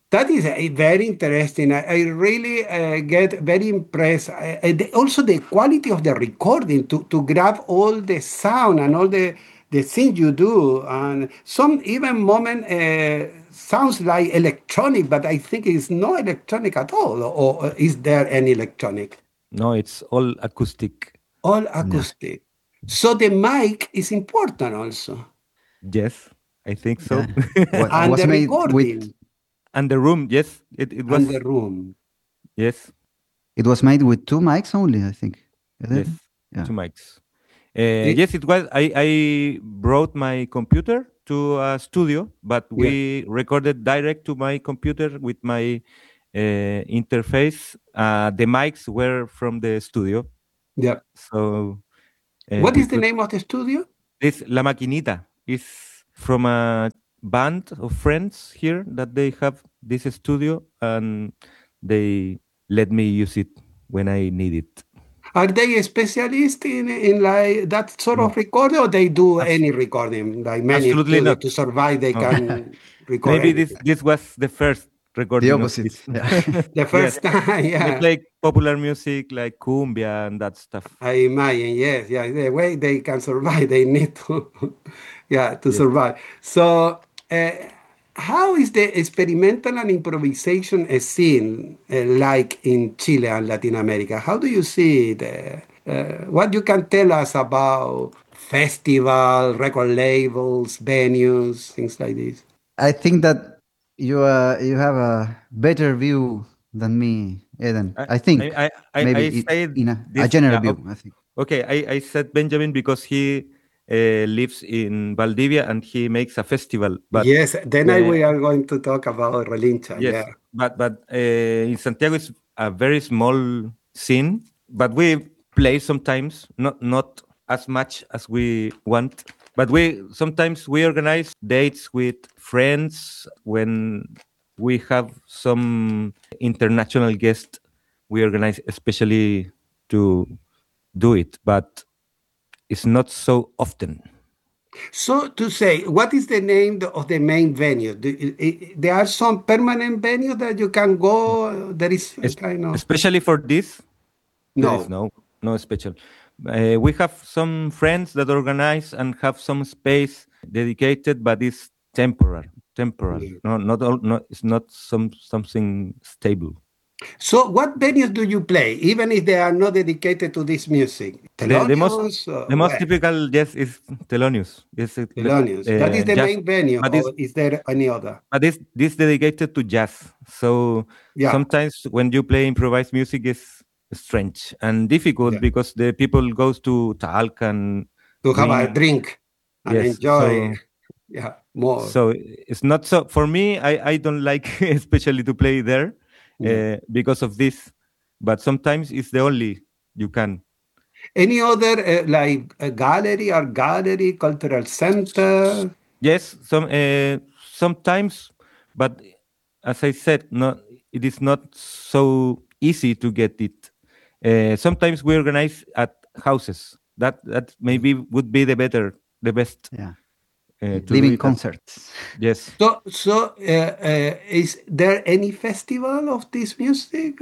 That is very interesting. I really get very impressed. Also, the quality of the recording to grab all the sound and all the things you do. And some even moment sounds like electronic, but I think it's not electronic at all. Or is there any electronic? No, it's all acoustic. All Yeah. acoustic. So the mic is important also. Yes, I think so. Yeah. What And was the made with recording And the room, yes, it was, and the room. yes, it was made with 2 mics only, I think. Is it? yes, Yeah. 2 mics. It- Yes, it was. I brought my computer to a studio, but we recorded direct to my computer with my interface. The mics were from the studio, yeah. so What we is the could. name of the studio? This La Maquinita is from a band of friends here that they have this studio, and they let me use it when I need it. Are they a specialist in like that sort No, of recording, or they do abs- any recording? Like many absolutely studios not. to survive, they No. can record Maybe this anything. this was the first The recording of opposite. this. Yeah. The Yes, first time, they yeah, play popular music like cumbia and that stuff. I imagine, yes, yeah, the way they can survive, they need to, yeah, to Yes. survive. So, how is the experimental and improvisation scene like in Chile and Latin America? How do you see it? What you can tell us about festival, record labels, venues, things like this? I think that you have a better view than me, Eden. I I think I maybe said in a this. general Yeah, view. I think. okay. I said Benjamin because he lives in Valdivia and he makes a festival. But Yes, then we are going to talk about Relincha, yes, yeah. but in Santiago is a very small scene. But we play sometimes, not as much as we want. But we sometimes we organize dates with friends when we have some international guests. We organize especially to do it, but it's not so often. So to say, what is the name of the main venue? There are some permanent venues that you can go. There is kind of Especially for this, there is no. no special. We have some friends that organize and have some space dedicated, but it's temporary. Temporary. Yeah. No, not all. No, it's not something stable. So what venues do you play, even if they are not dedicated to this music? The most Thelonious, the most where? typical, yes, is Thelonious. Thelonious. That is the Jazz, main venue, but or is there any other? this dedicated to jazz. So Yeah, sometimes when you play improvised music is strange and difficult yeah. because the people goes to talk and To have a drink. drink and Yes, enjoy, yeah, more. so it's not so for me. I don't like especially to play there Yeah. because of this. But sometimes it's the only you can. Any other like a gallery or gallery, cultural center? Yes, sometimes, but as I said, no, it is not so easy to get it. Sometimes we organize at houses. That maybe would be the best Yeah. to do Living it. concerts. Yes, So, is there any festival of this music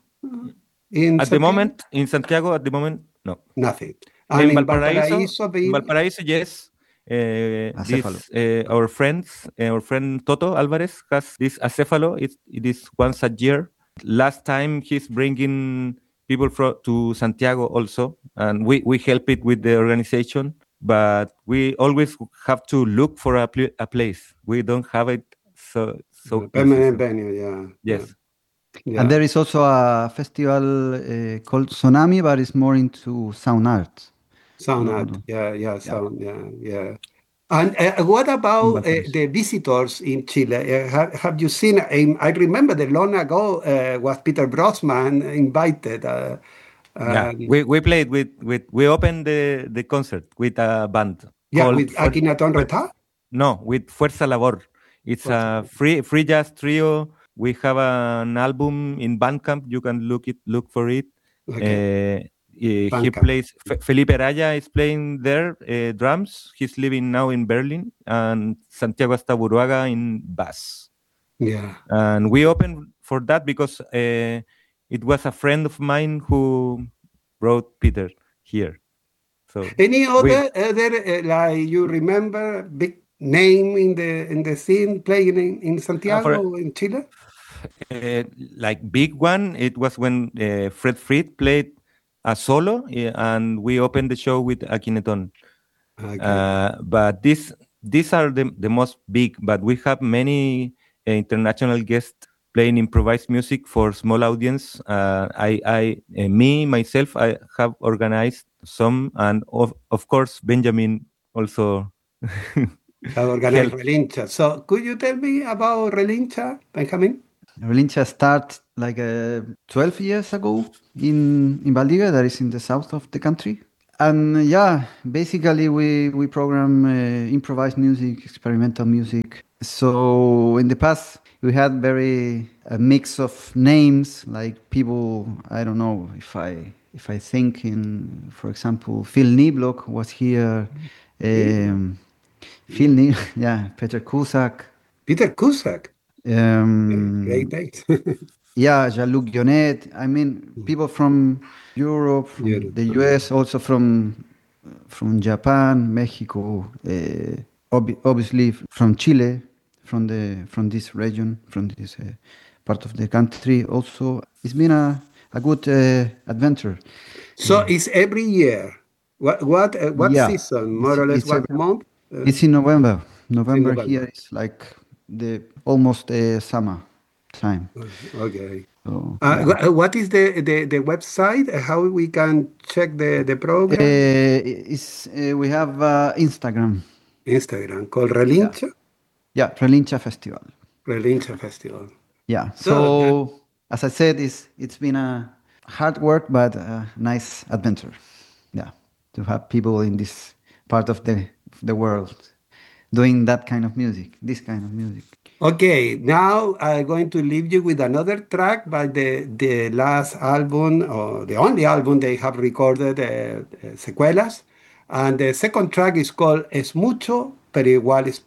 in at the Santiago? moment in Santiago, at the moment, no. Nothing. And in Valparaíso, In Valparaíso, yes. Acéfalo. Our friend Toto Alvarez has this acéfalo. It is once a year. Last time he's bringing people to Santiago also, and we help it with the organization. But we always have to look for a place. We don't have it so easy. permanent venue, yeah. Yes. Yeah. And there is also a festival called Tsunami, but it's more into sound art. Sound No, art, no. yeah, sound, yeah. And what about the visitors in Chile? Have you seen? I remember that long ago was Peter Brosman invited. Yeah, we played with we opened the concert with a band Yeah, called with Akhenaton Retha. No, with Fuerza Labor. It's a free jazz trio. We have an album in Bandcamp. You can look for it. Okay. He Bandcamp. plays. Felipe Raya is playing there drums. He's living now in Berlin, and Santiago Astaburuaga in bass. Yeah. And we opened for that because it was a friend of mine who brought Peter here. So Any we other like you remember big name in the scene playing in Santiago for or in Chile? like big one, it was when Fred Fried played a solo, and we opened the show with Akineton. Okay. But these are the most big. But we have many international guests playing improvised music for small audience. Me myself, I have organized some, and of course Benjamin also Have organized helped. Relincha. So could you tell me about Relincha, Benjamin? Relincha started like 12 years ago in Valdivia, that is in the south of the country. And yeah, basically we program improvised music, experimental music. So in the past we had very a mix of names like people. I don't know if I think in, for example, Phil Niblock was here. Phil yeah, Peter Cusack. Peter Cusack. Great Um, dates. yeah, Jean-Luc Guionet. I mean, people from Europe, from the US, also from Japan, Mexico, obviously from Chile, from this region, from this part of the country. Also, it's been a good adventure. So it's every year. What Yeah, season? More or less what month? it's in November. It's in November November. here is like the almost summer time. Okay. So yeah. What is the website? How we can check the program? We have Instagram. Instagram called Yeah, Relincha, yeah, Relincha Festival. Relincha Festival. Yeah. So So as I said, it's been a hard work but a nice adventure. Yeah, to have people in this part of the world doing that kind of music, this kind of music. okay, now I'm going to leave you with another track by the last album or the only album they have recorded, Secuelas, and the second track is called Es mucho, pero igual es